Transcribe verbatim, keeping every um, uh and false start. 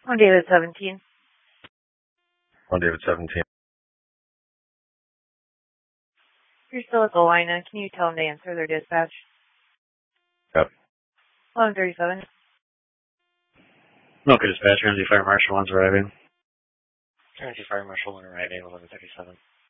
On David seventeen. On David seventeen. If you're still at the line, uh, can you tell them to answer their dispatch? Yep. eleven thirty-seven. Okay, dispatch, Ramsey Fire Marshal one's arriving. Ramsey Fire Marshal one arriving, eleven thirty-seven.